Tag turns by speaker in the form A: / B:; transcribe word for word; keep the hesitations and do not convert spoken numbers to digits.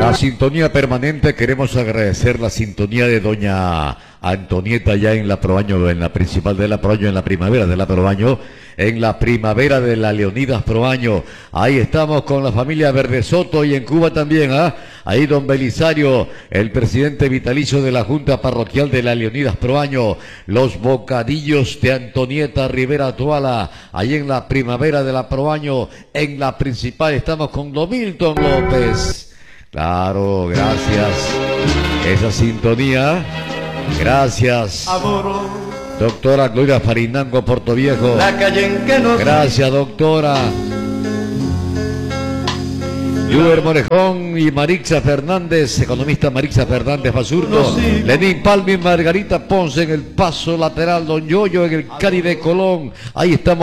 A: La sintonía permanente, queremos agradecer la sintonía de doña Antonieta ya en la Proaño, en la principal de la Proaño, en la primavera de la Proaño, en la primavera de la Leonidas Proaño. Ahí estamos con la familia Verde Soto y en Cuba también, ¿ah? Ahí don Belisario, el presidente vitalicio de la Junta Parroquial de la Leonidas Proaño, los bocadillos de Antonieta Rivera Toala, ahí en la primavera de la Proaño, en la principal estamos con don Milton López. Claro, gracias. Esa sintonía, gracias. Doctora Gloria Farinango Portoviejo. Gracias, doctora. Yuber Morejón y Marixa Fernández, economista Marixa Fernández Basurto. Lenín Palmi, Margarita Ponce en el paso lateral, don Yoyo en el Caribe Colón. Ahí estamos.